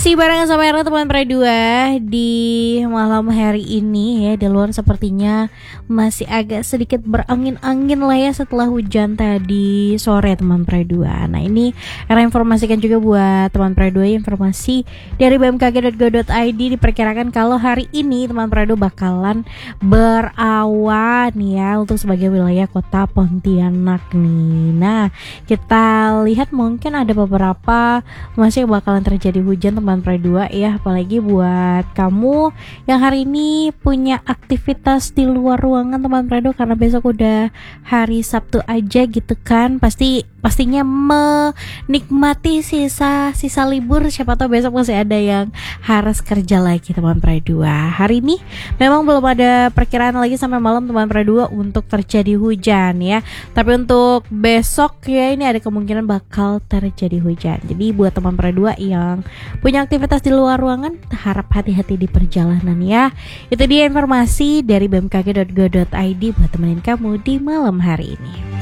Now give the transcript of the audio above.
Masih barengan sama Erna teman Pradua di malam hari ini ya. Di luar sepertinya masih agak sedikit berangin-angin lah ya setelah hujan tadi sore teman Pradua. Nah ini Erna informasikan juga buat teman Pradua, informasi dari bmkg.go.id diperkirakan kalau hari ini teman Pradua bakalan berawan ya untuk sebagai wilayah kota Pontianak nih. Nah kita lihat mungkin ada beberapa masih bakalan terjadi hujan teman Pradua ya, apalagi buat kamu yang hari ini punya aktivitas di luar ruangan teman Pradua, karena besok udah hari Sabtu aja gitu kan, pastinya menikmati sisa libur, siapa tahu besok masih ada yang harus kerja lagi teman Pradua. Hari ini memang belum ada perkiraan lagi sampai malam teman Pradua untuk terjadi hujan ya, tapi untuk besok ya ini ada kemungkinan bakal terjadi hujan. Jadi buat teman Pradua yang punya aktivitas di luar ruangan, harap hati-hati di perjalanan ya. Itu dia informasi dari bmkg.go.id buat temenin kamu di malam hari ini.